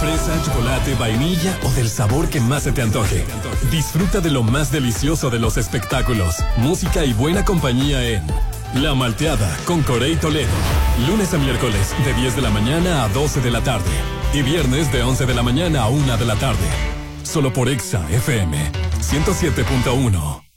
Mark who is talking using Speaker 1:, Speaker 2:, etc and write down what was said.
Speaker 1: fresa, chocolate, vainilla o del sabor que más se te antoje. Disfruta de lo más delicioso de los espectáculos, música y buena compañía en La Malteada con Corey Toledo. Lunes a miércoles de 10 de la mañana a 12 de la tarde. Y viernes de 11 de la mañana a 1 de la tarde. Solo por Exa FM 107.1.